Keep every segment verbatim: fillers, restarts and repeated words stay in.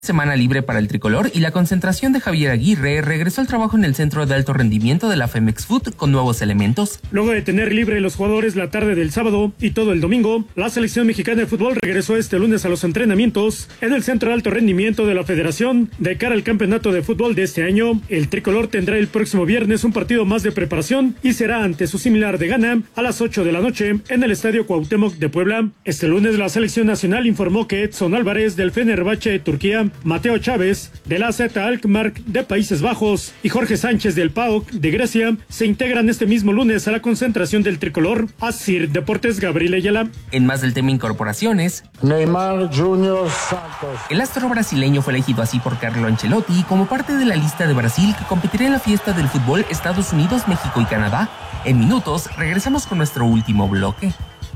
Semana libre para el tricolor y la concentración de Javier Aguirre regresó al trabajo en el centro de alto rendimiento de la Femex Food con nuevos elementos. Luego de tener libre los jugadores la tarde del sábado y todo el domingo, la selección mexicana de fútbol regresó este lunes a los entrenamientos en el centro de alto rendimiento de la Federación de cara al campeonato de fútbol de este año. El tricolor tendrá el próximo viernes un partido más de preparación y será ante su similar de Ghana a las ocho de la noche en el Estadio Cuauhtémoc de Puebla. Este lunes la selección nacional informó que Edson Álvarez del Fenerbahce de Turquía, Mateo Chávez del A Z Alkmaar de Países Bajos y Jorge Sánchez del P A O K de Grecia se integran este mismo lunes a la concentración del tricolor. Asir Deportes, Gabriel Ayala. En más del tema incorporaciones, Neymar Junior Santos. El astro brasileño fue elegido así por Carlo Ancelotti como parte de la lista de Brasil que competirá en la fiesta del fútbol Estados Unidos, México y Canadá. En minutos regresamos con nuestro último bloque.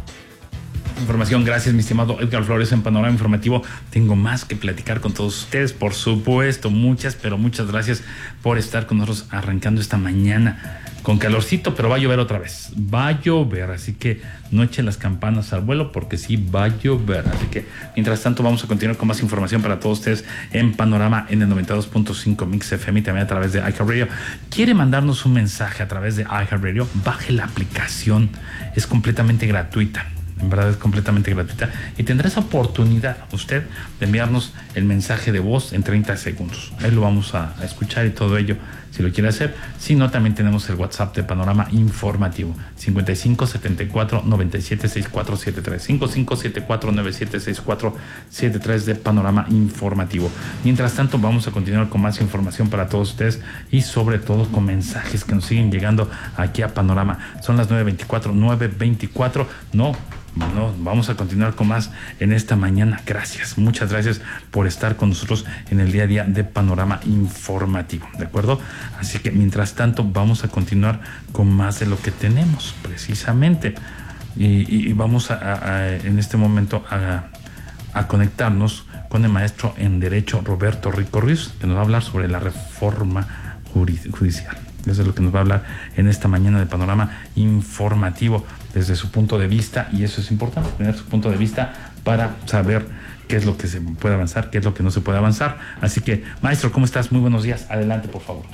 Información, gracias mi estimado Edgar Flores en Panorama Informativo. Tengo más que platicar con todos ustedes, por supuesto, muchas, pero muchas gracias por estar con nosotros arrancando esta mañana con calorcito, pero va a llover otra vez, va a llover, así que no echen las campanas al vuelo porque sí va a llover, así que mientras tanto vamos a continuar con más información para todos ustedes en Panorama en el noventa y dos punto cinco Mix F M y también a través de iHeartRadio. ¿Quiere mandarnos un mensaje a través de iHeartRadio? Baje la aplicación, es completamente gratuita. En verdad es completamente gratuita y tendrá esa oportunidad usted de enviarnos el mensaje de voz en treinta segundos. Ahí lo vamos a, a escuchar y todo ello si lo quiere hacer. Si no, también tenemos el WhatsApp de Panorama Informativo cincuenta y cinco, setenta y cuatro, noventa y siete, sesenta y cuatro setenta y tres cincuenta y cinco, setenta y cuatro, noventa y siete, sesenta y cuatro setenta y tres de Panorama Informativo. Mientras tanto vamos a continuar con más información para todos ustedes y sobre todo con mensajes que nos siguen llegando aquí a Panorama. Son las nueve veinticuatro, nueve veinticuatro. No No, vamos a continuar con más en esta mañana. Gracias, muchas gracias por estar con nosotros en el día a día de Panorama Informativo, ¿de acuerdo? Así que mientras tanto vamos a continuar con más de lo que tenemos precisamente y, y vamos a, a, a en este momento a, a conectarnos con el maestro en Derecho Roberto Rico Ruiz, que nos va a hablar sobre la reforma judicial. Eso es lo que nos va a hablar en esta mañana de Panorama Informativo desde su punto de vista, y eso es importante, tener su punto de vista para saber qué es lo que se puede avanzar, qué es lo que no se puede avanzar. Así que, maestro, ¿cómo estás? Muy buenos días. Adelante, por favor.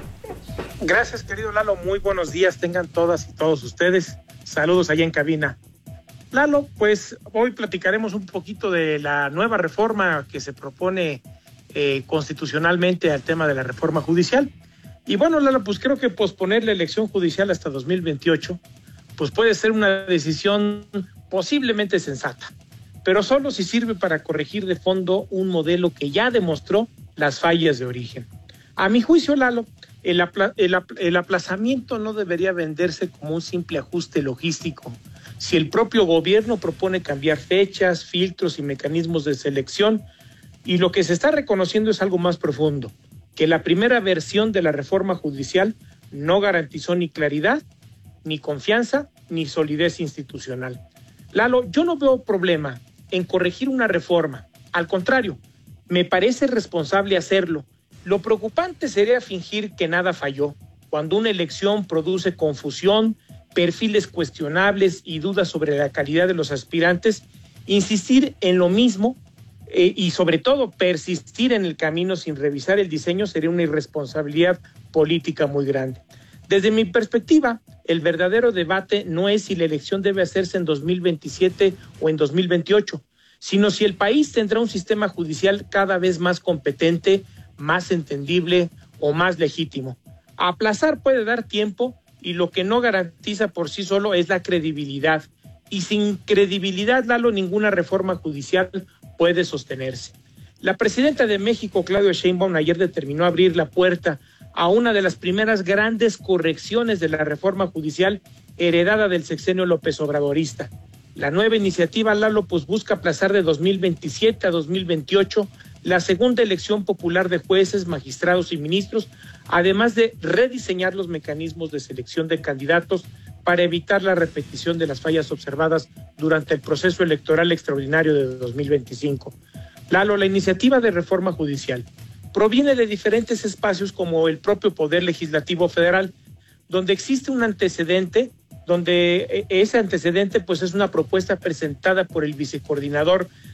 Gracias, querido Lalo. Muy buenos días. Tengan todas y todos ustedes. Saludos allá en cabina. Lalo, pues hoy platicaremos un poquito de la nueva reforma que se propone eh, constitucionalmente al tema de la reforma judicial. Y bueno, Lalo, pues creo que posponer la elección judicial hasta dos mil veintiocho, pues puede ser una decisión posiblemente sensata, pero solo si sirve para corregir de fondo un modelo que ya demostró las fallas de origen. A mi juicio, Lalo, el, apla- el, apl- el aplazamiento no debería venderse como un simple ajuste logístico. Si el propio gobierno propone cambiar fechas, filtros y mecanismos de selección, y lo que se está reconociendo es algo más profundo, que la primera versión de la reforma judicial no garantizó ni claridad, ni confianza, ni solidez institucional. Lalo, yo no veo problema en corregir una reforma. Al contrario, me parece responsable hacerlo. Lo preocupante sería fingir que nada falló, cuando una elección produce confusión, perfiles cuestionables y dudas sobre la calidad de los aspirantes. Insistir en lo mismo eh, y sobre todo persistir en el camino sin revisar el diseño sería una irresponsabilidad política muy grande. Desde mi perspectiva, el verdadero debate no es si la elección debe hacerse en dos mil veintisiete o en dos mil veintiocho, sino si el país tendrá un sistema judicial cada vez más competente, más entendible o más legítimo. Aplazar puede dar tiempo y lo que no garantiza por sí solo es la credibilidad. Y sin credibilidad, Lalo, ninguna reforma judicial puede sostenerse. La presidenta de México, Claudia Sheinbaum, ayer determinó abrir la puerta a una de las primeras grandes correcciones de la reforma judicial heredada del sexenio López Obradorista. La nueva iniciativa, Lalo, pues busca aplazar de dos mil veintisiete a dos mil veintiocho la segunda elección popular de jueces, magistrados y ministros, además de rediseñar los mecanismos de selección de candidatos para evitar la repetición de las fallas observadas durante el proceso electoral extraordinario de dos mil veinticinco. Lalo, la iniciativa de reforma judicial proviene de diferentes espacios como el propio Poder Legislativo Federal, donde existe un antecedente, donde ese antecedente pues es una propuesta presentada por el vicecoordinador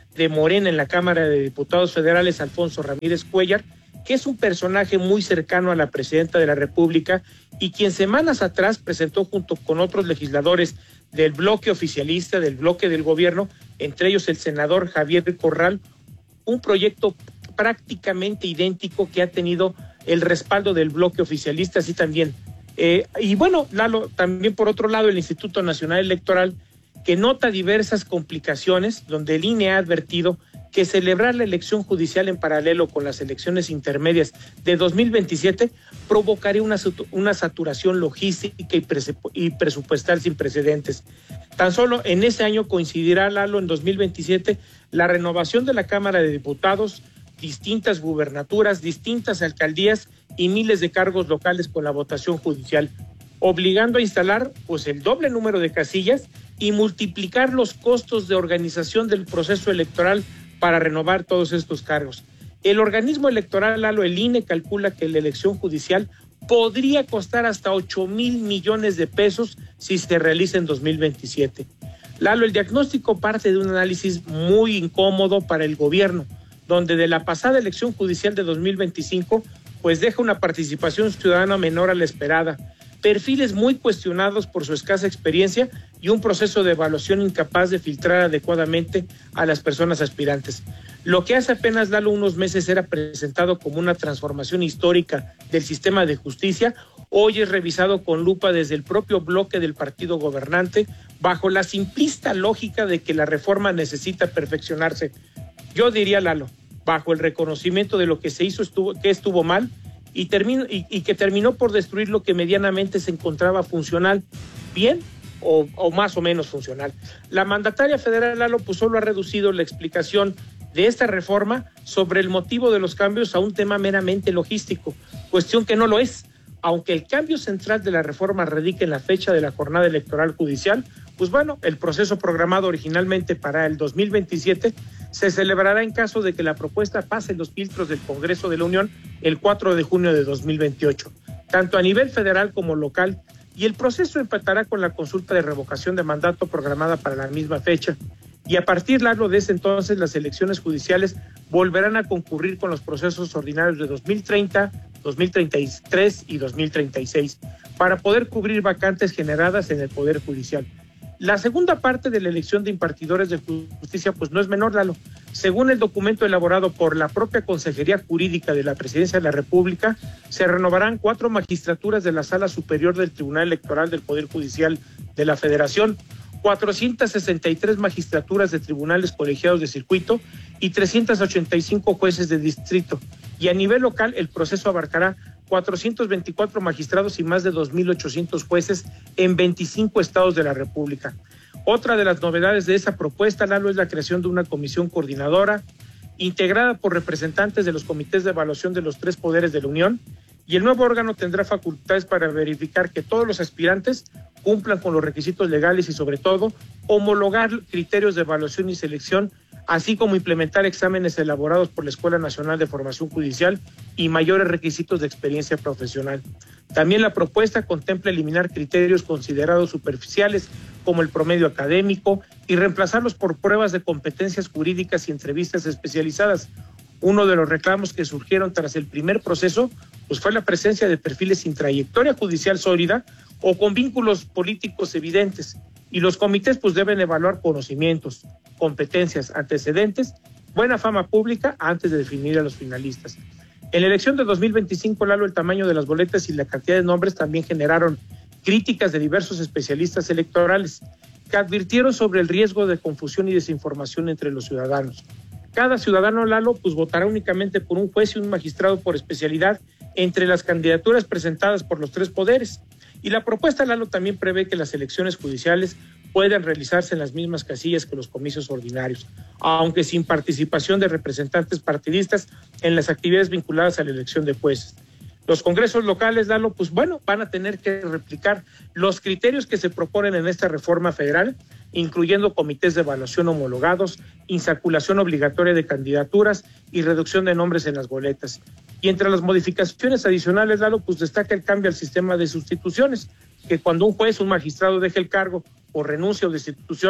de Morena en la Cámara de Diputados Federales, Alfonso Ramírez Cuellar, que es un personaje muy cercano a la presidenta de la República y quien semanas atrás presentó junto con otros legisladores del bloque oficialista, del bloque del gobierno, entre ellos el senador Javier Corral, un proyecto prácticamente idéntico que ha tenido el respaldo del bloque oficialista, así también. Eh, y bueno, Lalo, también por otro lado el Instituto Nacional Electoral, que nota diversas complicaciones, donde el I N E ha advertido que celebrar la elección judicial en paralelo con las elecciones intermedias de dos mil veintisiete provocaría una, una saturación logística y, pres, y presupuestal sin precedentes. Tan solo en ese año coincidirá, Lalo, en dos mil veintisiete, la renovación de la Cámara de Diputados, distintas gubernaturas, distintas alcaldías y miles de cargos locales con la votación judicial, obligando a instalar pues el doble número de casillas y multiplicar los costos de organización del proceso electoral para renovar todos estos cargos. El organismo electoral, Lalo, el I N E, calcula que la elección judicial podría costar hasta ocho mil millones de pesos si se realiza en dos mil veintisiete. Lalo, el diagnóstico parte de un análisis muy incómodo para el gobierno, donde de la pasada elección judicial de dos mil veinticinco, pues deja una participación ciudadana menor a la esperada, perfiles muy cuestionados por su escasa experiencia y un proceso de evaluación incapaz de filtrar adecuadamente a las personas aspirantes. Lo que hace apenas, Lalo, unos meses era presentado como una transformación histórica del sistema de justicia, hoy es revisado con lupa desde el propio bloque del partido gobernante, bajo la simplista lógica de que la reforma necesita perfeccionarse. Yo diría, Lalo, bajo el reconocimiento de lo que se hizo, estuvo, que estuvo mal, y, termino, y, y que terminó por destruir lo que medianamente se encontraba funcional, bien o, o más o menos funcional. La mandataria federal, Lalo, pues solo ha reducido la explicación de esta reforma sobre el motivo de los cambios a un tema meramente logístico, cuestión que no lo es. Aunque el cambio central de la reforma radica en la fecha de la jornada electoral judicial, pues bueno, el proceso programado originalmente para el dos mil veintisiete se celebrará en caso de que la propuesta pase los filtros del Congreso de la Unión el cuatro de junio de dos mil veintiocho, tanto a nivel federal como local, y el proceso empatará con la consulta de revocación de mandato programada para la misma fecha. Y a partir, Lalo, de ese entonces, las elecciones judiciales volverán a concurrir con los procesos ordinarios de dos mil treinta, dos mil treinta y tres y dos mil treinta y seis, para poder cubrir vacantes generadas en el Poder Judicial. La segunda parte de la elección de impartidores de justicia pues no es menor, Lalo. Según el documento elaborado por la propia Consejería Jurídica de la Presidencia de la República, se renovarán cuatro magistraturas de la Sala Superior del Tribunal Electoral del Poder Judicial de la Federación, cuatrocientas sesenta y tres magistraturas de tribunales colegiados de circuito y trescientos ochenta y cinco jueces de distrito. Y a nivel local, el proceso abarcará cuatrocientos veinticuatro magistrados y más de dos mil ochocientos jueces en veinticinco estados de la República. Otra de las novedades de esa propuesta, Lalo, es la creación de una comisión coordinadora integrada por representantes de los comités de evaluación de los tres poderes de la Unión, y el nuevo órgano tendrá facultades para verificar que todos los aspirantes cumplan con los requisitos legales y, sobre todo, homologar criterios de evaluación y selección, así como implementar exámenes elaborados por la Escuela Nacional de Formación Judicial y mayores requisitos de experiencia profesional. También la propuesta contempla eliminar criterios considerados superficiales como el promedio académico y reemplazarlos por pruebas de competencias jurídicas y entrevistas especializadas. Uno de los reclamos que surgieron tras el primer proceso pues fue la presencia de perfiles sin trayectoria judicial sólida o con vínculos políticos evidentes, y los comités pues deben evaluar conocimientos, competencias, antecedentes, buena fama pública antes de definir a los finalistas. En la elección de dos mil veinticinco, Lalo, el tamaño de las boletas y la cantidad de nombres también generaron críticas de diversos especialistas electorales que advirtieron sobre el riesgo de confusión y desinformación entre los ciudadanos. Cada ciudadano, Lalo, pues votará únicamente por un juez y un magistrado por especialidad entre las candidaturas presentadas por los tres poderes. Y la propuesta, Lalo, también prevé que las elecciones judiciales puedan realizarse en las mismas casillas que los comicios ordinarios, aunque sin participación de representantes partidistas en las actividades vinculadas a la elección de jueces. Los congresos locales, Lalo, pues bueno, van a tener que replicar los criterios que se proponen en esta reforma federal, incluyendo comités de evaluación homologados, insaculación obligatoria de candidaturas y reducción de nombres en las boletas. Y entre las modificaciones adicionales, Lalo, pues destaca el cambio al sistema de sustituciones, que cuando un juez o un magistrado deje el cargo por renuncia o destitución,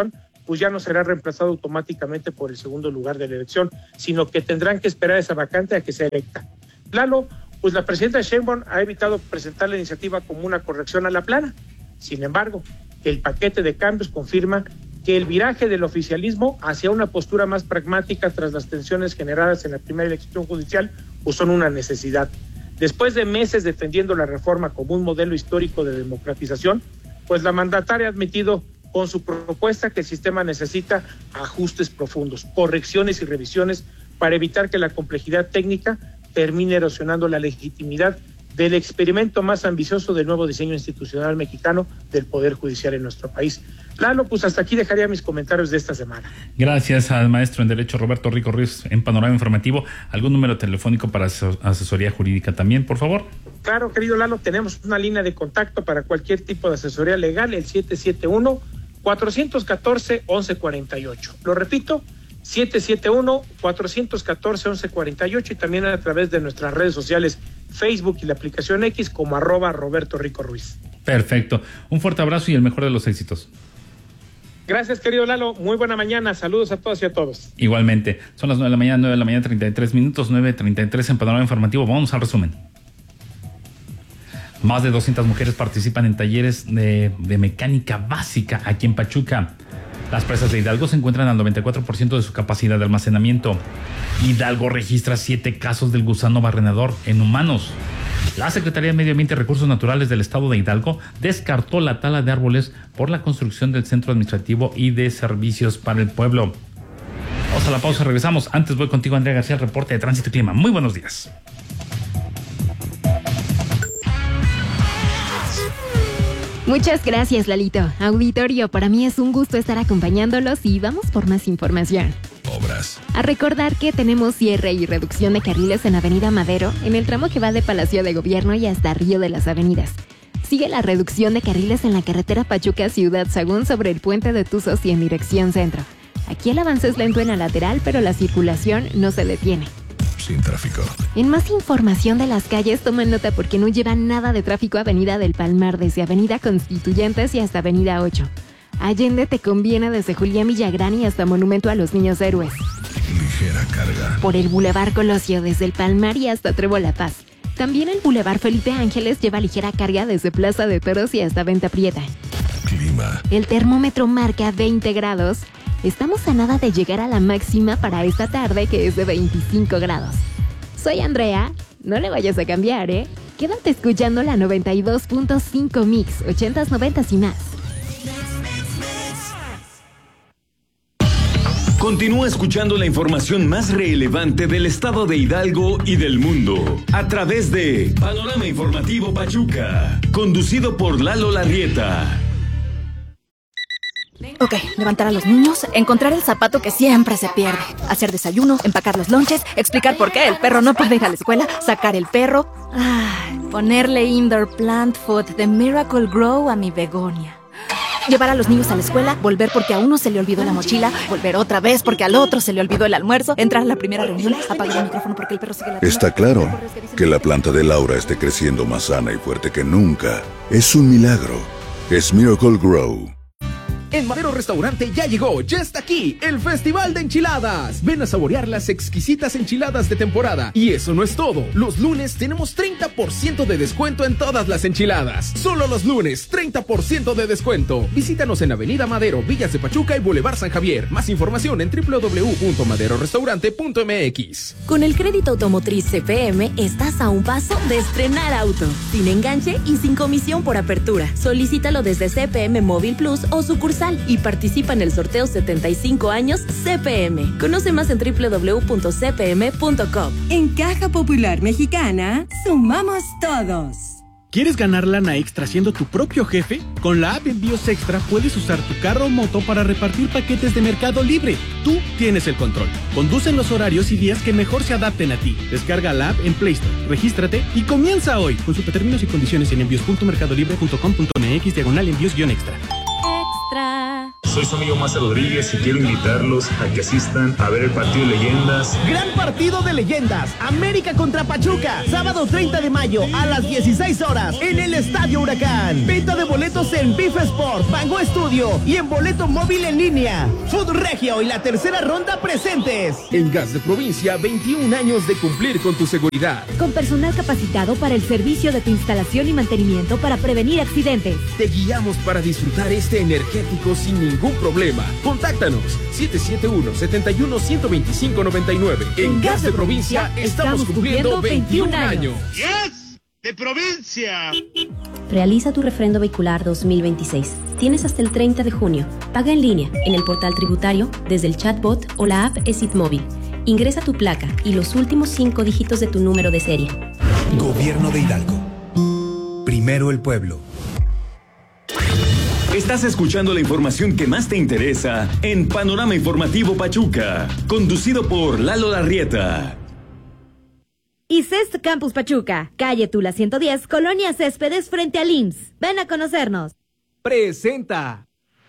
pues ya no será reemplazado automáticamente por el segundo lugar de la elección, sino que tendrán que esperar esa vacante a que sea electa. Lalo, pues la presidenta Sheinbaum ha evitado presentar la iniciativa como una corrección a la plana. Sin embargo, el paquete de cambios confirma que el viraje del oficialismo hacia una postura más pragmática tras las tensiones generadas en la primera elección judicial, pues son una necesidad. Después de meses defendiendo la reforma como un modelo histórico de democratización, pues la mandataria ha admitido con su propuesta que el sistema necesita ajustes profundos, correcciones y revisiones para evitar que la complejidad técnica termine erosionando la legitimidad del experimento más ambicioso del nuevo diseño institucional mexicano del Poder Judicial en nuestro país. Lalo, pues hasta aquí dejaría mis comentarios de esta semana. Gracias al maestro en Derecho Roberto Rico Ruiz en Panorama Informativo. ¿Algún número telefónico para asesoría jurídica también, por favor? Claro, querido Lalo, tenemos una línea de contacto para cualquier tipo de asesoría legal, el siete siete uno, cuatro uno cuatro, once cuarenta y ocho. Lo repito, siete siete uno, cuatro uno cuatro, once cuarenta y ocho, y también a través de nuestras redes sociales, Facebook y la aplicación X como arroba Roberto Rico Ruiz. Perfecto. Un fuerte abrazo y el mejor de los éxitos. Gracias, querido Lalo. Muy buena mañana. Saludos a todas y a todos. Igualmente. Son las nueve de la mañana, nueve de la mañana, treinta y tres minutos, nueve treinta y tres en Panorama Informativo. Vamos al resumen. Más de doscientas mujeres participan en talleres de, de mecánica básica aquí en Pachuca. Las presas de Hidalgo se encuentran al noventa y cuatro por ciento de su capacidad de almacenamiento. Hidalgo registra siete casos del gusano barrenador en humanos. La Secretaría de Medio Ambiente y Recursos Naturales del Estado de Hidalgo descartó la tala de árboles por la construcción del Centro Administrativo y de Servicios para el Pueblo. Vamos a la pausa, regresamos. Antes voy contigo, Andrea García, el reporte de Tránsito y Clima. Muy buenos días. Muchas gracias, Lalito. Auditorio, para mí es un gusto estar acompañándolos y vamos por más información. Obras. A recordar que tenemos cierre y reducción de carriles en Avenida Madero, en el tramo que va de Palacio de Gobierno y hasta Río de las Avenidas. Sigue la reducción de carriles en la carretera Pachuca-Ciudad Sagún sobre el puente de Tuzos y en dirección centro. Aquí el avance es lento en la lateral, pero la circulación no se detiene. Sin tráfico. En más información de las calles, tomen nota porque no lleva nada de tráfico Avenida del Palmar, desde Avenida Constituyentes y hasta Avenida ocho. Allende te conviene desde Julián Villagrán y hasta Monumento a los Niños Héroes. Ligera carga. Por el Boulevard Colosio desde el Palmar y hasta Trevo La Paz. También el Boulevard Felipe Ángeles lleva ligera carga desde Plaza de Toros y hasta Venta Prieta. Clima. El termómetro marca veinte grados. Estamos a nada de llegar a la máxima para esta tarde, que es de veinticinco grados. Soy Andrea, no le vayas a cambiar, ¿eh? Quédate escuchando la noventa y dos punto cinco Mix, ochentas, noventas y más. Continúa escuchando la información más relevante del estado de Hidalgo y del mundo a través de Panorama Informativo Pachuca, conducido por Lalo Larrieta. Ok, levantar a los niños, encontrar el zapato que siempre se pierde, hacer desayuno, empacar los lonches, explicar por qué el perro no puede ir a la escuela, sacar el perro, ay, ponerle indoor plant food de Miracle Grow a mi begonia. Llevar a los niños a la escuela, volver porque a uno se le olvidó la mochila, volver otra vez porque al otro se le olvidó el almuerzo, entrar a la primera reunión, apagar el micrófono porque el perro sigue la... Está claro que la planta de Laura esté creciendo más sana y fuerte que nunca. Es un milagro. Es Miracle Grow. En Madero Restaurante ya llegó, ya está aquí, el Festival de Enchiladas. Ven a saborear las exquisitas enchiladas de temporada. Y eso no es todo. Los lunes tenemos treinta por ciento de descuento en todas las enchiladas. Solo los lunes, treinta por ciento de descuento. Visítanos en Avenida Madero, Villas de Pachuca y Boulevard San Javier. Más información en doble u doble u doble u punto madero restaurante punto m x. Con el crédito automotriz C F M estás a un paso de estrenar auto. Sin enganche y sin comisión por apertura. Solicítalo desde C F M Móvil Plus o sucursal y participa en el sorteo setenta y cinco años C P M. Conoce más en doble u doble u doble u punto c p m punto com. En Caja Popular Mexicana, sumamos todos. ¿Quieres ganar lana extra siendo tu propio jefe? Con la app Envíos Extra puedes usar tu carro o moto para repartir paquetes de Mercado Libre. Tú tienes el control. Conduce en los horarios y días que mejor se adapten a ti. Descarga la app en Play Store, regístrate y comienza hoy. Consulta términos y condiciones en envíos punto mercado libre punto com punto m x diagonal envíos guión extra. Extra. Soy su amigo Maza Rodríguez y quiero invitarlos a que asistan a ver el partido de leyendas. Gran partido de leyendas, América contra Pachuca, sábado treinta de mayo a las dieciséis horas en el Estadio Huracán. Venta de boletos en Bif Sport, Pango Estudio y en boleto móvil en línea. Food Regio y la tercera ronda presentes. En Gas de Provincia, veintiún años de cumplir con tu seguridad. Con personal capacitado para el servicio de tu instalación y mantenimiento para prevenir accidentes. Te guiamos para disfrutar este energético sin ningún problema. Contáctanos siete siete uno, siete uno, uno dos cinco nueve nueve. En Gas de Provincia estamos cumpliendo veintiún años. ¡Yes! ¡De provincia! Realiza tu refrendo vehicular dos mil veintiséis. Tienes hasta el treinta de junio. Paga en línea, en el portal tributario, desde el chatbot o la app ESIT Móvil. Ingresa tu placa y los últimos cinco dígitos de tu número de serie. Gobierno de Hidalgo. Primero el pueblo. Estás escuchando la información que más te interesa en Panorama Informativo Pachuca, conducido por Lalo Larrieta. ICEST Campus Pachuca, calle Tula ciento diez, Colonia Céspedes frente al I M S S. Ven a conocernos. Presenta.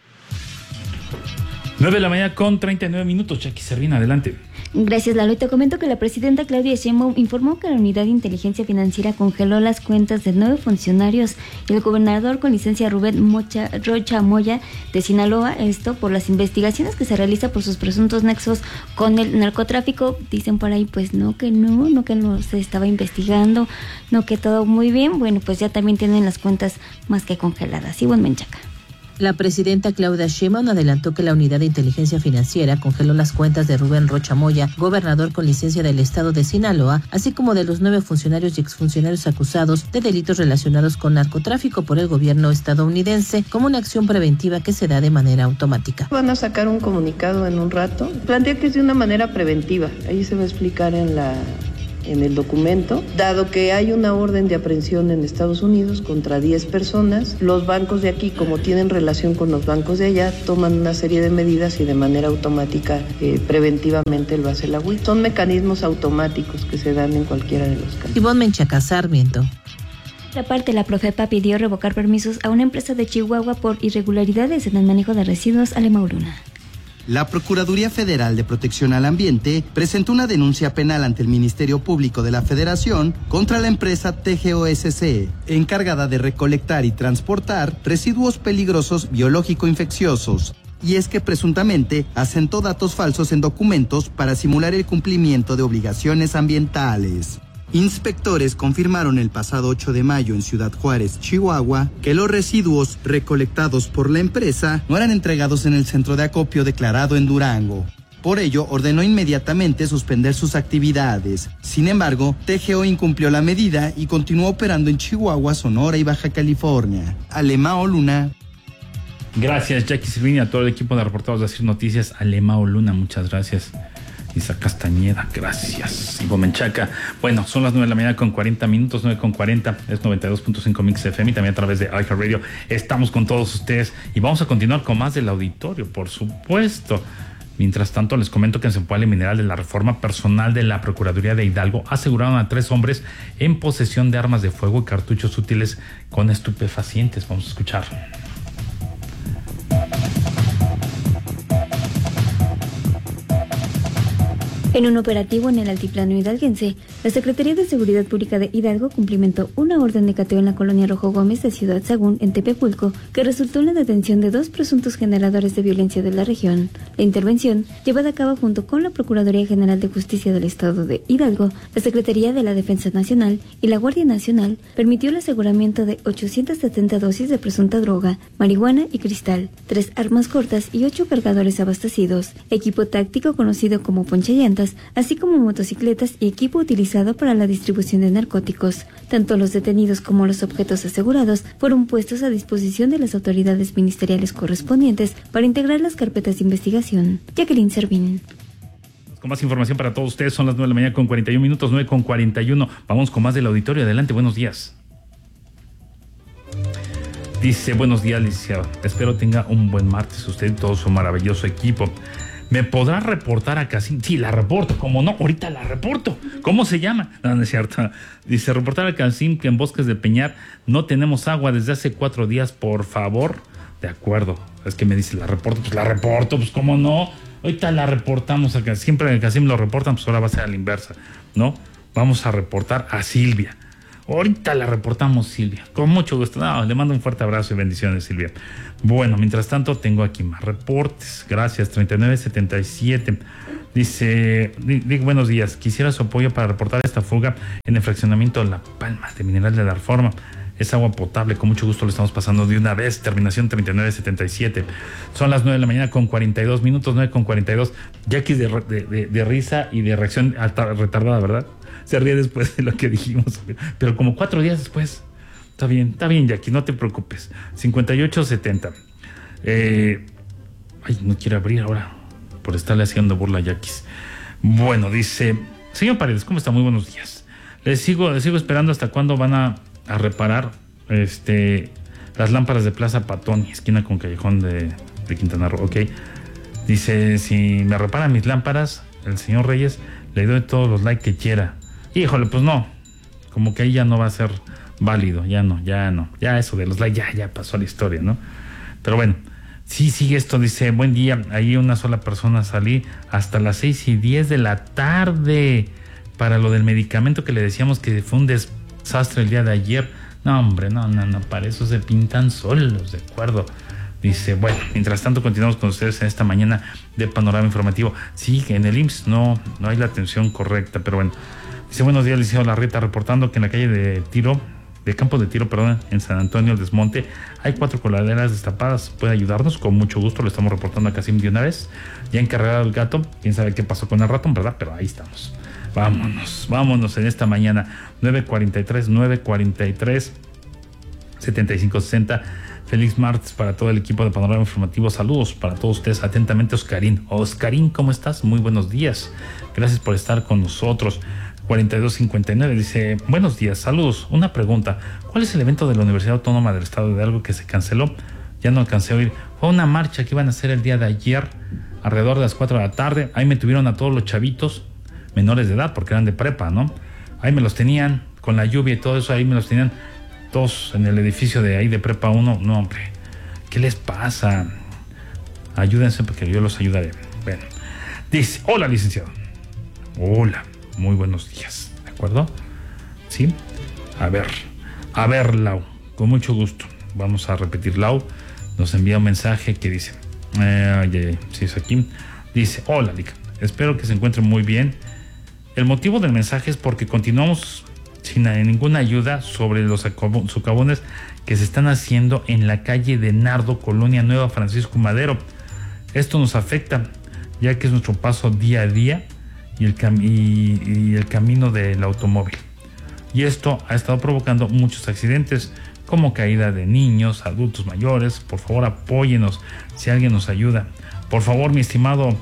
nueve de la mañana con treinta y nueve minutos. Jackie Servina, adelante. Gracias, Lalo. Y te comento que la presidenta Claudia Sheinbaum informó que la Unidad de Inteligencia Financiera congeló las cuentas de nueve funcionarios y el gobernador con licencia Rubén Mocha, Rocha Moya de Sinaloa, esto por las investigaciones que se realiza por sus presuntos nexos con el narcotráfico. Dicen por ahí, pues no, que no, no que no se estaba investigando, no que todo muy bien. Bueno, pues ya también tienen las cuentas más que congeladas. Ivonne Menchaca. La presidenta Claudia Sheinbaum adelantó que la Unidad de Inteligencia Financiera congeló las cuentas de Rubén Rocha Moya, gobernador con licencia del estado de Sinaloa, así como de los nueve funcionarios y exfuncionarios acusados de delitos relacionados con narcotráfico por el gobierno estadounidense, como una acción preventiva que se da de manera automática. Van a sacar un comunicado en un rato. Plantea que es de una manera preventiva. Ahí se va a explicar en la... en el documento, dado que hay una orden de aprehensión en Estados Unidos contra diez personas, los bancos de aquí, como tienen relación con los bancos de allá, toman una serie de medidas y de manera automática, eh, preventivamente lo hace la U I T. Son mecanismos automáticos que se dan en cualquiera de los casos. Ivonne Menchaca, Sarmiento. Por parte, la Profepa pidió revocar permisos a una empresa de Chihuahua por irregularidades en el manejo de residuos a Lemauruna. La Procuraduría Federal de Protección al Ambiente presentó una denuncia penal ante el Ministerio Público de la Federación contra la empresa T G O S C, encargada de recolectar y transportar residuos peligrosos biológico-infecciosos. Y es que presuntamente asentó datos falsos en documentos para simular el cumplimiento de obligaciones ambientales. Inspectores confirmaron el pasado ocho de mayo en Ciudad Juárez, Chihuahua, que los residuos recolectados por la empresa no eran entregados en el centro de acopio declarado en Durango. Por ello, ordenó inmediatamente suspender sus actividades. Sin embargo, T G O incumplió la medida y continuó operando en Chihuahua, Sonora y Baja California. Alemao Luna. Gracias, Jackie Silvini, a todo el equipo de reportados de Asir Noticias. Alemao Luna, muchas gracias. Isa Castañeda, gracias. Ivonne Menchaca. Bueno, son las nueve de la mañana con cuarenta minutos, nueve con cuarenta, es noventa y dos punto cinco Mix F M y también a través de iHeartRadio. Estamos con todos ustedes y vamos a continuar con más del auditorio, por supuesto. Mientras tanto, les comento que en Zempoala y Mineral de la Reforma Personal de la Procuraduría de Hidalgo aseguraron a tres hombres en posesión de armas de fuego y cartuchos útiles con estupefacientes. Vamos a escuchar. En un operativo en el altiplano hidalguense, la Secretaría de Seguridad Pública de Hidalgo cumplimentó una orden de cateo en la colonia Rojo Gómez de Ciudad Sagún, en Tepepulco, que resultó en la detención de dos presuntos generadores de violencia de la región. La intervención, llevada a cabo junto con la Procuraduría General de Justicia del Estado de Hidalgo, la Secretaría de la Defensa Nacional y la Guardia Nacional, permitió el aseguramiento de ochocientas setenta dosis de presunta droga, marihuana y cristal, tres armas cortas y ocho cargadores abastecidos, equipo táctico conocido como ponchallantas, así como motocicletas y equipo utilizado para la distribución de narcóticos. Tanto los detenidos como los objetos asegurados fueron puestos a disposición de las autoridades ministeriales correspondientes para integrar las carpetas de investigación. Jacqueline Servín. Con más información para todos ustedes, son las nueve de la mañana con cuarenta y un minutos, nueve con cuarenta y uno. Vamos con más del auditorio. Adelante, buenos días. Dice, buenos días, licenciado. Espero tenga un buen martes usted y todo su maravilloso equipo. ¿Me podrá reportar a Casim? Sí, la reporto. ¿Cómo no? Ahorita la reporto. ¿Cómo se llama? No, no es cierto. Dice, reportar a Casim que en Bosques de Peñar no tenemos agua desde hace cuatro días, por favor. De acuerdo. Es que me dice, ¿la reporto? Pues la reporto, pues cómo no. Ahorita la reportamos acá. Siempre casi me lo reportan, pues ahora va a ser a la inversa, ¿no? Vamos a reportar a Silvia. Ahorita la reportamos, Silvia. Con mucho gusto. No, le mando un fuerte abrazo y bendiciones, Silvia. Bueno, mientras tanto, tengo aquí más reportes. Gracias, treinta y nueve setenta y siete. Dice, Dick, buenos días. Quisiera su apoyo para reportar esta fuga en el fraccionamiento La Palma de Mineral de la Reforma. Es agua potable, con mucho gusto lo estamos pasando de una vez. Terminación treinta y nueve setenta y siete. Son las nueve de la mañana con cuarenta y dos minutos, nueve con cuarenta y dos. Jackie de, de, de, de risa y de reacción alta, retardada, ¿verdad? Se ríe después de lo que dijimos, pero como cuatro días después. Está bien, está bien, Jackie, no te preocupes. cincuenta y ocho setenta. Eh, ay, no quiere abrir ahora por estarle haciendo burla a Jackie. Bueno, dice, señor Paredes, ¿cómo está? Muy buenos días. Les sigo, les sigo esperando hasta cuándo van a, a reparar este las lámparas de Plaza Patón, esquina con Callejón de, de Quintana Roo, ok. Dice, si me reparan mis lámparas, el señor Reyes, le doy todos los likes que quiera. Híjole, pues no, como que ahí ya no va a ser válido, ya no, ya no, ya eso de los likes ya, ya pasó a la historia, ¿no? Pero bueno, sí, sigue esto, dice, buen día, ahí una sola persona salí hasta las seis y diez de la tarde para lo del medicamento que le decíamos que fue un desastre el día de ayer. No, hombre, no, no, no, para eso se pintan solos, de acuerdo. Dice, bueno, mientras tanto continuamos con ustedes en esta mañana de Panorama Informativo. Sí, en el I M S S no, no hay la atención correcta, pero bueno. Dice, buenos días, licenciado Larreta, reportando que en la calle de Tiro, de Campo de Tiro, perdón, en San Antonio, el Desmonte, hay cuatro coladeras destapadas. ¿Puede ayudarnos? Con mucho gusto, lo estamos reportando a Casim de una vez. Ya encargado el gato, quién sabe qué pasó con el ratón, ¿verdad? Pero ahí estamos. Vámonos, vámonos en esta mañana. nueve cuarenta y tres, nueve cuarenta y tres, setenta y cinco sesenta. Feliz martes para todo el equipo de Panorama Informativo. Saludos para todos ustedes. Atentamente, Oscarín. Oscarín, ¿cómo estás? Muy buenos días. Gracias por estar con nosotros. cuarenta y dos cincuenta y nueve dice, buenos días, saludos. Una pregunta, ¿cuál es el evento de la Universidad Autónoma del Estado de Hidalgo que se canceló? Ya no alcancé a oír. Fue una marcha que iban a hacer el día de ayer, alrededor de las cuatro de la tarde. Ahí me tuvieron a todos los chavitos menores de edad, porque eran de prepa, ¿no? Ahí me los tenían, con la lluvia y todo eso, ahí me los tenían todos en el edificio de ahí de prepa uno. No, hombre, ¿qué les pasa? Ayúdense porque yo los ayudaré. Bueno, dice, hola, licenciado. Hola, muy buenos días, ¿de acuerdo? ¿Sí? A ver, a ver, Lau, con mucho gusto. Vamos a repetir, Lau nos envía un mensaje que dice, eh, oye, si es aquí, dice, hola, Lica, espero que se encuentren muy bien. El motivo del mensaje es porque continuamos sin ninguna ayuda sobre los socavones que se están haciendo en la calle de Nardo, Colonia Nueva, Francisco Madero. Esto nos afecta, ya que es nuestro paso día a día y el, cam- y, y el camino del automóvil. Y esto ha estado provocando muchos accidentes, como caída de niños, adultos mayores. Por favor, apóyenos si alguien nos ayuda. Por favor, mi estimado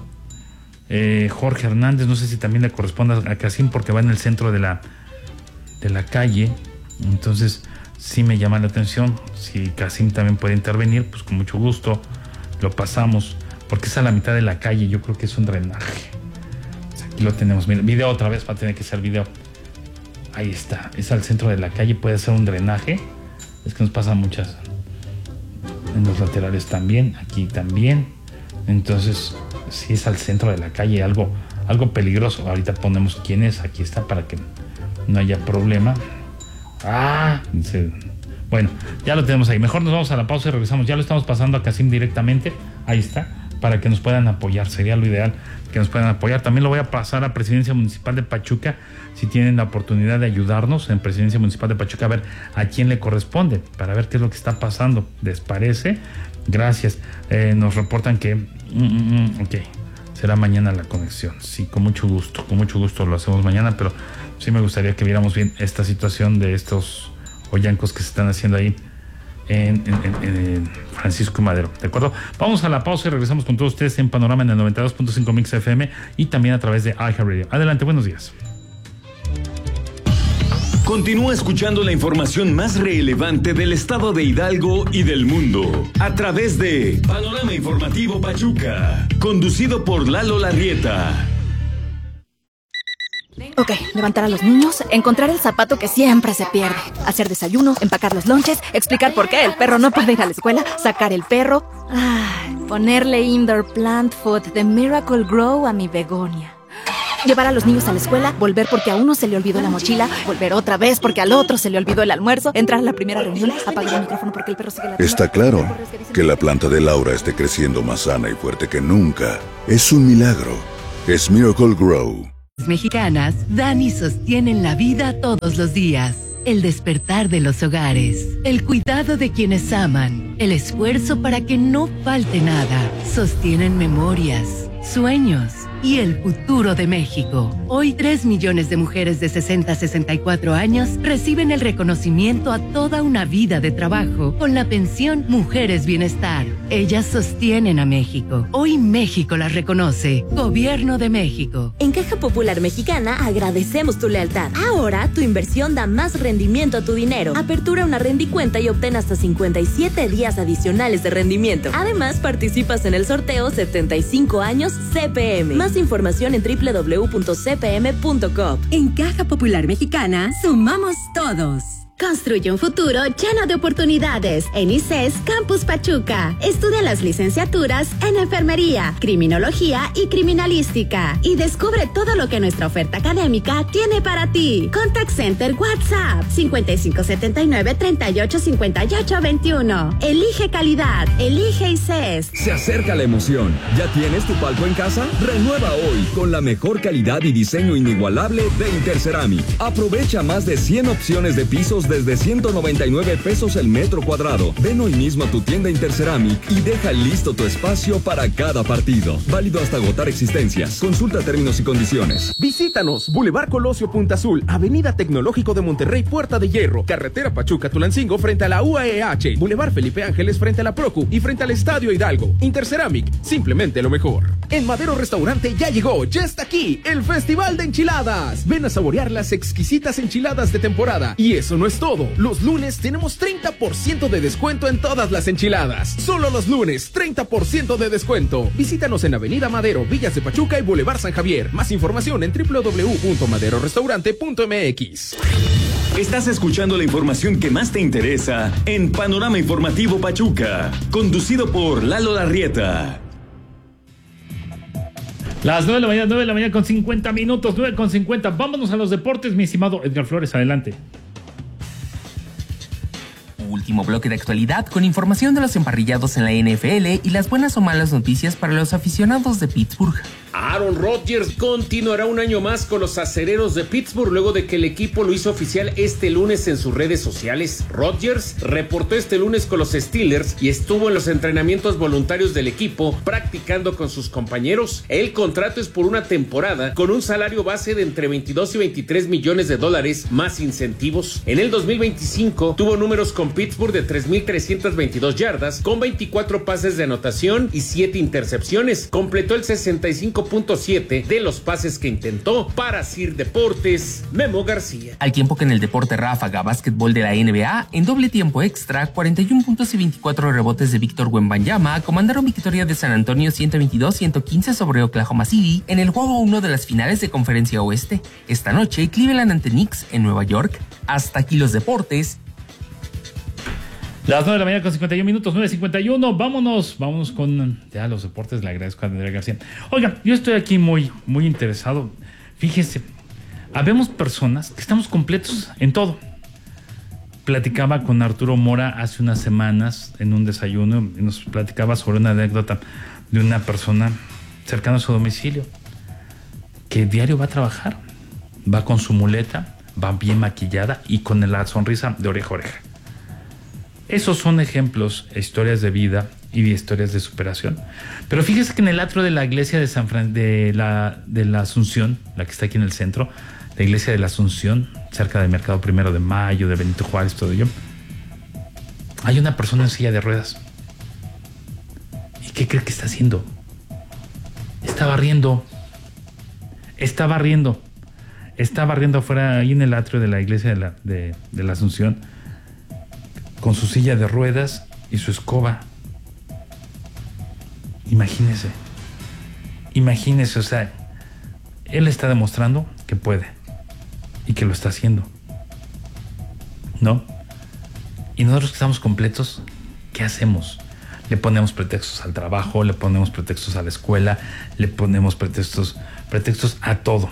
eh, Jorge Hernández, no sé si también le corresponde a Casim porque va en el centro de la de la calle, entonces sí me llama la atención. Si Casim también puede intervenir, pues con mucho gusto lo pasamos, porque es a la mitad de la calle. Yo creo que es un drenaje. Aquí lo tenemos, mira, video otra vez, va a tener que ser video. Ahí está, es al centro de la calle, puede ser un drenaje. Es que nos pasan muchas en los laterales también, aquí también. Entonces sí es al centro de la calle, algo, algo peligroso. Ahorita ponemos quién es, aquí está, para que no haya problema. Ah, dice, bueno, ya lo tenemos ahí. Mejor nos vamos a la pausa y regresamos. Ya lo estamos pasando a Casim directamente. Ahí está, para que nos puedan apoyar. Sería lo ideal que nos puedan apoyar. También lo voy a pasar a Presidencia Municipal de Pachuca, si tienen la oportunidad de ayudarnos en Presidencia Municipal de Pachuca, a ver a quién le corresponde, para ver qué es lo que está pasando. ¿Les parece? Gracias. Eh, nos reportan que mm, mm, ok, será mañana la conexión. Sí, con mucho gusto, con mucho gusto lo hacemos mañana, pero sí me gustaría que viéramos bien esta situación de estos hoyancos que se están haciendo ahí en, en, en, en Francisco Madero, ¿de acuerdo? Vamos a la pausa y regresamos con todos ustedes en Panorama en el noventa y dos punto cinco Mix F M y también a través de iHeartRadio. Adelante, buenos días. Continúa escuchando la información más relevante del estado de Hidalgo y del mundo a través de Panorama Informativo Pachuca, conducido por Lalo Larrieta. Ok, levantar a los niños, encontrar el zapato que siempre se pierde, hacer desayuno, empacar los lonches, explicar por qué el perro no puede ir a la escuela, sacar el perro, ay, ponerle indoor plant food de Miracle Grow a mi begonia. Llevar a los niños a la escuela, volver porque a uno se le olvidó la mochila, volver otra vez porque al otro se le olvidó el almuerzo, entrar a la primera reunión, apagar el micrófono porque el perro sigue la... Está claro que la planta de Laura esté creciendo más sana y fuerte que nunca. Es un milagro. Es Miracle Grow. Mexicanas dan y sostienen la vida todos los días. El despertar de los hogares, el cuidado de quienes aman, el esfuerzo para que no falte nada, sostienen memorias, sueños y el futuro de México. Hoy tres millones de mujeres de sesenta a sesenta y cuatro años reciben el reconocimiento a toda una vida de trabajo con la pensión Mujeres Bienestar. Ellas sostienen a México. Hoy México las reconoce. Gobierno de México. En Caja Popular Mexicana agradecemos tu lealtad. Ahora tu inversión da más rendimiento a tu dinero. Apertura una rendicuenta y obtén hasta cincuenta y siete días adicionales de rendimiento. Además, participas en el sorteo setenta y cinco años C P M. Más información en doble u doble u doble u punto c p m punto com. En Caja Popular Mexicana, sumamos todos. Construye un futuro lleno de oportunidades en I C E S Campus Pachuca. Estudia las licenciaturas en Enfermería, Criminología y Criminalística. Y descubre todo lo que nuestra oferta académica tiene para ti. Contact Center WhatsApp cincuenta y cinco setenta y nueve treinta y ocho cincuenta y ocho veintiuno. Elige calidad. Elige I C E S. Se acerca la emoción. ¿Ya tienes tu palco en casa? Renueva hoy con la mejor calidad y diseño inigualable de Interceramic. Aprovecha más de cien opciones de pisos desde ciento noventa y nueve pesos el metro cuadrado. Ven hoy mismo a tu tienda Interceramic y deja listo tu espacio para cada partido. Válido hasta agotar existencias. Consulta términos y condiciones. Visítanos, Boulevard Colosio Punta Azul, Avenida Tecnológico de Monterrey, Puerta de Hierro, Carretera Pachuca-Tulancingo frente a la U A E H, Boulevard Felipe Ángeles frente a la Procu y frente al Estadio Hidalgo. Interceramic, simplemente lo mejor. En Madero Restaurante ya llegó, ya está aquí, el Festival de Enchiladas. Ven a saborear las exquisitas enchiladas de temporada. Y eso no es todo. Los lunes tenemos treinta por ciento de descuento en todas las enchiladas. Solo los lunes, treinta por ciento de descuento. Visítanos en Avenida Madero, Villas de Pachuca y Boulevard San Javier. Más información en doble u doble u doble u punto madero restaurante punto m x. Estás escuchando la información que más te interesa en Panorama Informativo Pachuca, conducido por Lalo Larrieta. Las nueve de la mañana, nueve de la mañana con cincuenta minutos, nueve con cincuenta. Vámonos a los deportes, mi estimado Edgar Flores, adelante. Último bloque de actualidad con información de los emparrillados en la N F L y las buenas o malas noticias para los aficionados de Pittsburgh. Aaron Rodgers continuará un año más con los acereros de Pittsburgh luego de que el equipo lo hizo oficial este lunes en sus redes sociales. Rodgers reportó este lunes con los Steelers y estuvo en los entrenamientos voluntarios del equipo practicando con sus compañeros. El contrato es por una temporada con un salario base de entre veintidós y veintitrés millones de dólares más incentivos. En el dos mil veinticinco tuvo números con Pittsburgh de tres mil trescientas veintidós yardas con veinticuatro pases de anotación y siete intercepciones. Completó el sesenta y cinco punto siete de los pases que intentó. Para Sir Deportes, Memo García. Al tiempo que en el deporte ráfaga básquetbol de la N B A, en doble tiempo extra, cuarenta y uno puntos y veinticuatro rebotes de Víctor Wembanyama comandaron victoria de San Antonio ciento veintidós a ciento quince sobre Oklahoma City en el juego uno de las finales de Conferencia Oeste. Esta noche, Cleveland ante Knicks en Nueva York. Hasta aquí los deportes. Las nueve de la mañana con cincuenta y uno minutos, nueve cincuenta y uno. Vámonos, vámonos con ya los deportes. Le agradezco a Andrea García. Oiga, yo estoy aquí muy, muy interesado. Fíjese, habemos personas que estamos completos en todo. Platicaba con Arturo Mora hace unas semanas en un desayuno y nos platicaba sobre una anécdota de una persona cercana a su domicilio que diario va a trabajar, va con su muleta, va bien maquillada y con la sonrisa de oreja a oreja. Esos son ejemplos, historias de vida y de historias de superación. Pero fíjese que en el atrio de la iglesia de San Fran- de la de la Asunción, la que está aquí en el centro, la iglesia de la Asunción, cerca del Mercado Primero de Mayo, de Benito Juárez, todo ello, hay una persona en silla de ruedas. ¿Y qué cree que está haciendo? Está barriendo. Está barriendo. Está barriendo afuera, ahí en el atrio de la iglesia de la, de, de la Asunción, con su silla de ruedas y su escoba. Imagínese, imagínese, o sea, él está demostrando que puede, y que lo está haciendo, ¿no? Y nosotros que estamos completos, ¿qué hacemos? Le ponemos pretextos al trabajo, le ponemos pretextos a la escuela, le ponemos pretextos, pretextos a todo.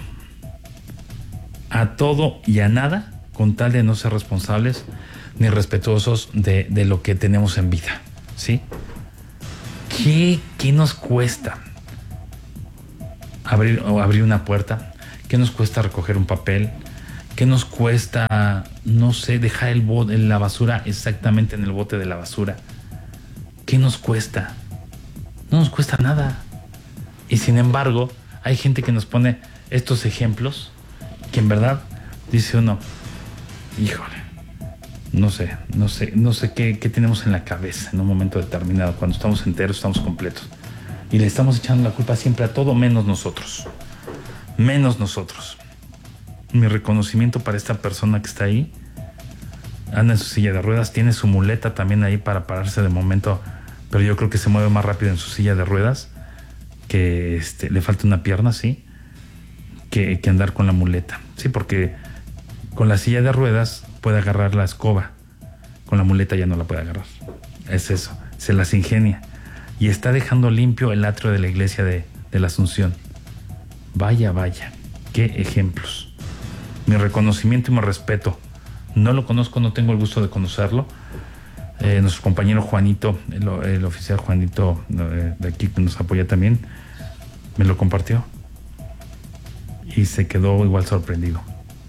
A todo y a nada, con tal de no ser responsables ni respetuosos de, de lo que tenemos en vida, ¿sí? ¿Qué, qué nos cuesta abrir, o abrir una puerta? ¿Qué nos cuesta recoger un papel? ¿Qué nos cuesta, no sé, dejar el bote, la basura exactamente en el bote de la basura? ¿Qué nos cuesta? No nos cuesta nada. Y sin embargo, hay gente que nos pone estos ejemplos que en verdad dice uno, híjole, no sé, no sé, no sé qué, qué tenemos en la cabeza en un momento determinado, cuando estamos enteros, estamos completos. Y le estamos echando la culpa siempre a todo menos nosotros. Menos nosotros. Mi reconocimiento para esta persona que está ahí. Anda en su silla de ruedas, tiene su muleta también ahí para pararse de momento, pero yo creo que se mueve más rápido en su silla de ruedas, que este, le falta una pierna, sí, que, que andar con la muleta. Sí, porque con la silla de ruedas puede agarrar la escoba, con la muleta ya no la puede agarrar. Es eso, se las ingenia. Y está dejando limpio el atrio de la iglesia de, de la Asunción. Vaya, vaya, qué ejemplos. Mi reconocimiento y mi respeto. No lo conozco, no tengo el gusto de conocerlo. Eh, nuestro compañero Juanito, el, el oficial Juanito eh, de aquí que nos apoya también, me lo compartió. Y se quedó igual sorprendido.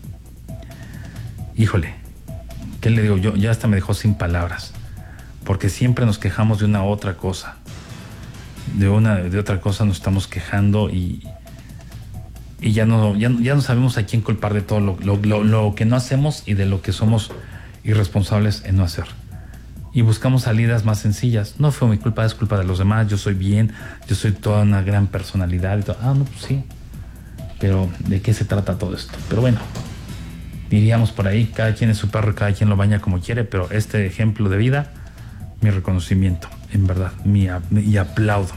Híjole, ¿qué le digo yo? Ya hasta me dejó sin palabras. Porque siempre nos quejamos de una otra cosa. De una, de otra cosa nos estamos quejando y... Y ya no, ya, ya no sabemos a quién culpar de todo lo, lo, lo, lo que no hacemos y de lo que somos irresponsables en no hacer. Y buscamos salidas más sencillas. No fue mi culpa, es culpa de los demás. Yo soy bien, yo soy toda una gran personalidad y todo. Ah, no, pues sí. Pero ¿de qué se trata todo esto? Pero bueno, diríamos por ahí, cada quien es su perro, cada quien lo baña como quiere, pero este ejemplo de vida, mi reconocimiento, en verdad, mi, y aplaudo.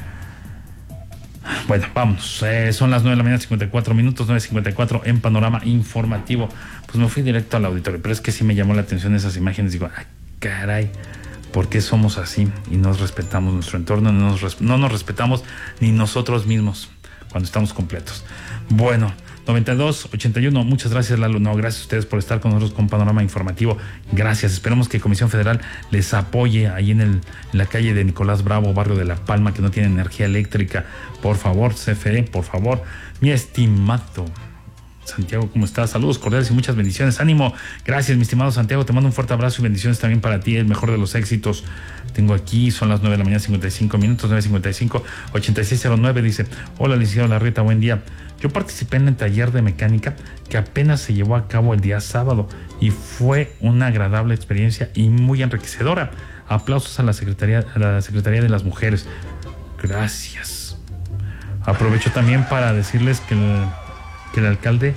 Bueno, vamos, eh, son las nueve de la mañana, cincuenta y cuatro minutos, nueve cincuenta y cuatro en Panorama Informativo. Pues me fui directo al auditorio, pero es que sí me llamó la atención esas imágenes. Digo, ay, caray, ¿por qué somos así y no respetamos nuestro entorno? No nos, no nos respetamos ni nosotros mismos cuando estamos completos. Bueno, noventa y dos ochenta y uno, muchas gracias, Lalo. No, gracias a ustedes por estar con nosotros con Panorama Informativo. Gracias. Esperemos que Comisión Federal les apoye ahí en, el, en la calle de Nicolás Bravo, barrio de La Palma, que no tiene energía eléctrica. Por favor, C F E, por favor. Mi estimado Santiago, ¿cómo estás? Saludos cordiales y muchas bendiciones. Ánimo. Gracias, mi estimado Santiago. Te mando un fuerte abrazo y bendiciones también para ti. El mejor de los éxitos. Tengo aquí, son las nueve de la mañana, cincuenta y cinco minutos, nueve cincuenta y cinco, ochenta y seis cero nueve. Dice, hola, licenciado Larreta, buen día. Yo participé en el taller de mecánica que apenas se llevó a cabo el día sábado y fue una agradable experiencia y muy enriquecedora. Aplausos a la Secretaría, a la Secretaría de las Mujeres. Gracias. Aprovecho también para decirles que el, que el alcalde,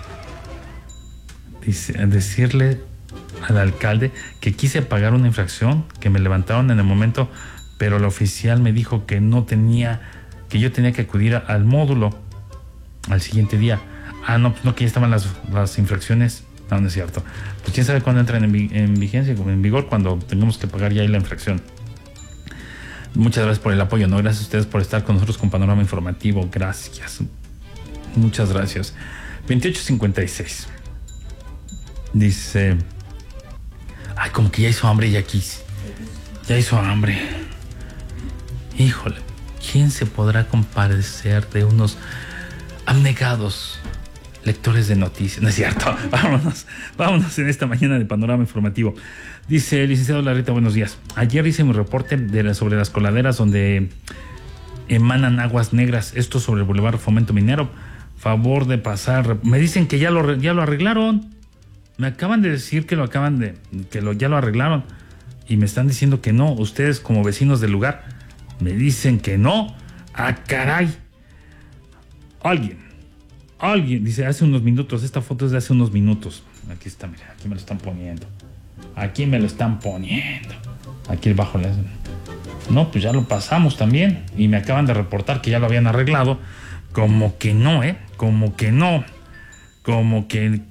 dice, decirle al alcalde que quise pagar una infracción, que me levantaron en el momento, pero el oficial me dijo que no tenía, que yo tenía que acudir al módulo al siguiente día. Ah, no, pues no, que ya estaban las, las infracciones. No, no es cierto. Pues quién sabe cuándo entran en, en vigencia, en vigor, cuando tengamos que pagar ya ahí la infracción. Muchas gracias por el apoyo, ¿no? Gracias a ustedes por estar con nosotros con Panorama Informativo. Gracias. Muchas gracias. veintiocho cincuenta y seis. Dice... Ay, como que ya hizo hambre ya aquí. Ya hizo hambre. Híjole, ¿quién se podrá compadecer de unos abnegados lectores de noticias? No es cierto. Vámonos, vámonos en esta mañana de Panorama Informativo. Dice el licenciado Larreta, buenos días. Ayer hice mi reporte de la, sobre las coladeras donde emanan aguas negras. Esto sobre el Boulevard Fomento Minero. Favor de pasar. Me dicen que ya lo, ya lo arreglaron. Me acaban de decir que lo acaban de, que lo, ya lo arreglaron. Y me están diciendo que no. Ustedes como vecinos del lugar me dicen que no. ¡Ah, caray! Alguien, alguien, dice hace unos minutos, esta foto es de hace unos minutos. Aquí está, mira, aquí me lo están poniendo. Aquí me lo están poniendo. Aquí bajo la... No, pues ya lo pasamos también. Y me acaban de reportar que ya lo habían arreglado. Como que no, ¿eh? Como que no. Como que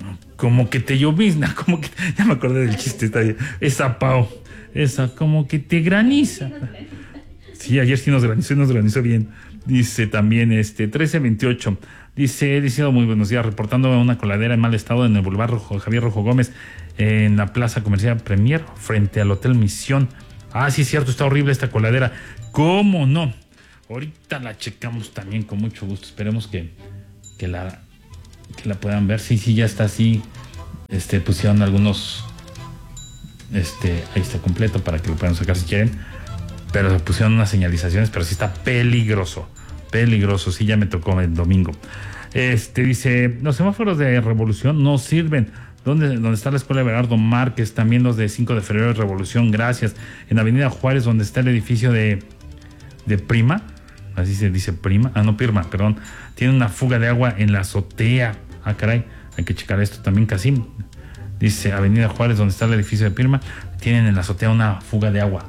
como que te llovizna, como que, ya me acordé del chiste, está bien. Esa Pau, esa como que te graniza. Sí, ayer sí nos granizó y nos granizó bien. Dice también este trece veintiocho. Dice, diciendo muy buenos días, reportando una coladera en mal estado en el Boulevard Rojo, Javier Rojo Gómez, en la Plaza Comercial Premier, frente al Hotel Misión. Ah, sí es cierto, está horrible esta coladera. ¿Cómo no? Ahorita la checamos también con mucho gusto. Esperemos que, que, la, que la puedan ver. Sí, sí, ya está así. Este, pusieron algunos... Este, ahí está completo para que lo puedan sacar si quieren. Pero pusieron unas señalizaciones, pero sí está peligroso. Peligroso, sí, ya me tocó el domingo. Este dice, los semáforos de Revolución no sirven. ¿Dónde, dónde está la escuela de Berardo Márquez? También los de cinco de febrero de Revolución, gracias. En Avenida Juárez, donde está el edificio de, de Prima, así se dice Prima, ah no, Pirma, perdón. Tiene una fuga de agua en la azotea. Ah, caray, hay que checar esto también, Casim. Dice Avenida Juárez, donde está el edificio de Pirma, tienen en la azotea una fuga de agua.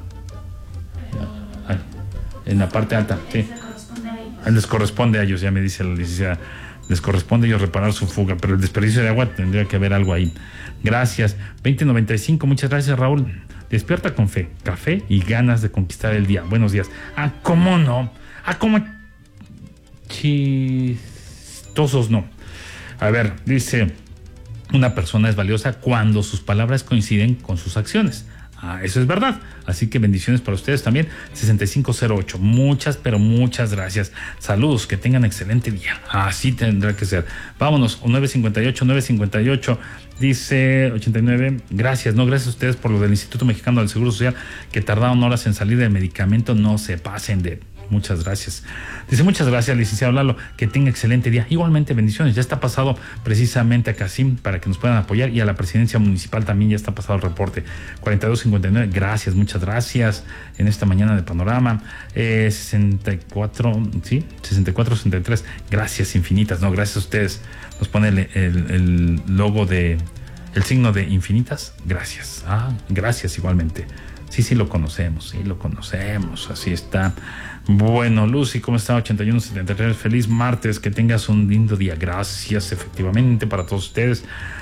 En la parte alta, sí. Les corresponde a ellos, ya me dice la licenciada. Les corresponde a ellos reparar su fuga, pero el desperdicio de agua tendría que haber algo ahí. Gracias. veinte noventa y cinco, muchas gracias, Raúl. Despierta con fe, café y ganas de conquistar el día. Buenos días. Ah, ¿cómo no? Ah, ¿cómo? Chistosos no. A ver, dice, una persona es valiosa cuando sus palabras coinciden con sus acciones. Ah, eso es verdad. Así que bendiciones para ustedes también. sesenta y cinco cero ocho. Muchas, pero muchas gracias. Saludos, que tengan excelente día. Así tendrá que ser. Vámonos. nueve cincuenta y ocho, nueve cincuenta y ocho. Dice ochenta y nueve. Gracias, no, gracias a ustedes por lo del Instituto Mexicano del Seguro Social, que tardaron horas en salir del medicamento. No se pasen de... Muchas gracias. Dice, muchas gracias, licenciado Lalo, que tenga excelente día. Igualmente, bendiciones. Ya está pasado precisamente a Casim para que nos puedan apoyar, y a la presidencia municipal también ya está pasado el reporte. cuarenta y dos cincuenta y nueve, gracias, muchas gracias en esta mañana de Panorama. Eh, sesenta y cuatro, sí, sesenta y cuatro sesenta y tres, gracias infinitas. No, gracias a ustedes. Nos pone el, el, el logo de, el signo de infinitas. Gracias. Ah, gracias igualmente. Sí, sí lo conocemos, sí lo conocemos. Así está. Bueno, Lucy, ¿cómo está? ochenta y uno setenta y tres, feliz martes, que tengas un lindo día. Gracias, efectivamente, para todos ustedes.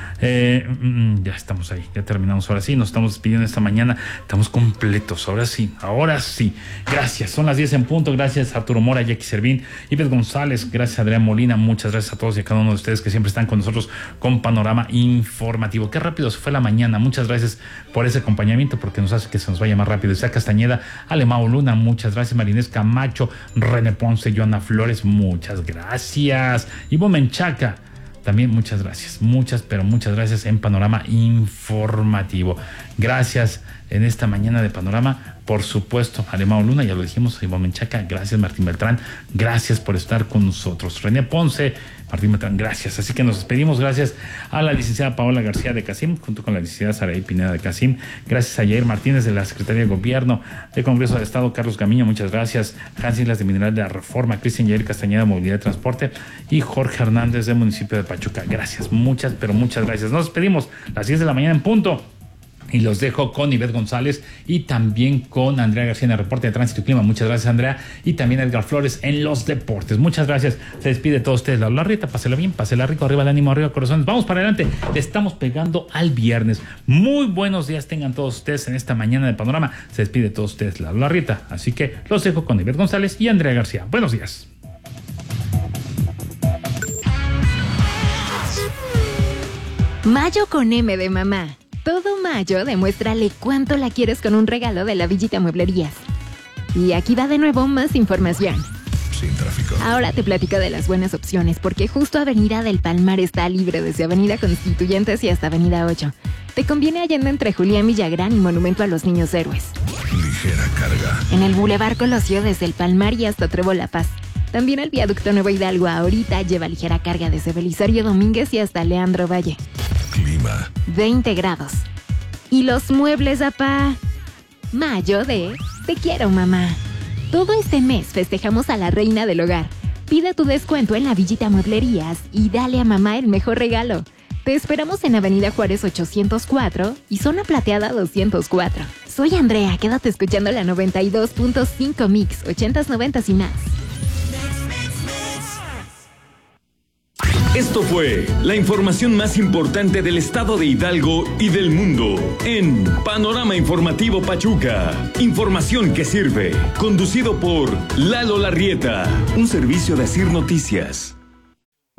Eh, ya estamos ahí, ya terminamos. Ahora sí, nos estamos despidiendo esta mañana. Estamos completos, ahora sí, ahora sí. Gracias, son las diez en punto. Gracias a Arturo Mora, Jackie Servín, Ives González, gracias a Adrián Molina. Muchas gracias a todos y a cada uno de ustedes que siempre están con nosotros con Panorama Informativo. Qué rápido se fue la mañana. Muchas gracias por ese acompañamiento, porque nos hace que se nos vaya más rápido. Isaac Castañeda, Alemao Luna, muchas gracias. Marinés Camacho, René Ponce, Joana Flores, muchas gracias. Ivo Menchaca, también muchas gracias, muchas, pero muchas gracias en Panorama Informativo. Gracias en esta mañana de Panorama, por supuesto, Alemao Luna, ya lo dijimos, Iván Menchaca, gracias Martín Beltrán, gracias por estar con nosotros. René Ponce, Martín Beltrán, gracias. Así que nos despedimos, gracias a la licenciada Paola García de Casim, junto con la licenciada Saraí Pineda de Casim, gracias a Yair Martínez de la Secretaría de Gobierno del Congreso del Estado, Carlos Gamiño, muchas gracias, Hans Islas de Mineral de la Reforma, Cristian Yair Castañeda de Movilidad y Transporte, y Jorge Hernández del municipio de Pachuca. Gracias, muchas, pero muchas gracias. Nos despedimos, las diez de la mañana en punto. Y los dejo con Ivette González y también con Andrea García en el reporte de Tránsito y Clima. Muchas gracias, Andrea. Y también Edgar Flores en los deportes. Muchas gracias. Se despide de todos ustedes. La Larrita, pásela bien, pásela rico. Arriba el ánimo, arriba corazones. Vamos para adelante. Le estamos pegando al viernes. Muy buenos días tengan todos ustedes en esta mañana de Panorama. Se despide de todos ustedes la Larrita. Así que los dejo con Ivette González y Andrea García. Buenos días. Mayo con M de mamá. Todo mayo, demuéstrale cuánto la quieres con un regalo de la Villita Mueblerías. Y aquí va de nuevo más información. Sin tráfico. Ahora te platico de las buenas opciones, porque justo Avenida del Palmar está libre desde Avenida Constituyentes y hasta Avenida ocho. Te conviene Allende entre Julián Villagrán y Monumento a los Niños Héroes. Ligera carga. En el Boulevard Colosio desde el Palmar y hasta Trevo La Paz. También el Viaducto Nuevo Hidalgo ahorita lleva ligera carga desde Belisario Domínguez y hasta Leandro Valle. Clima. veinte grados. Y los muebles, apá. Mayo de Te quiero, mamá. Todo este mes festejamos a la reina del hogar. Pide tu descuento en la Villita Mueblerías y dale a mamá el mejor regalo. Te esperamos en Avenida Juárez ochocientos cuatro y Zona Plateada doscientos cuatro. Soy Andrea, quédate escuchando la noventa y dos punto cinco Mix, ochentas, noventas y más. Esto fue la información más importante del estado de Hidalgo y del mundo en Panorama Informativo Pachuca. Información que sirve. Conducido por Lalo Larrieta. Un servicio de Asir Noticias.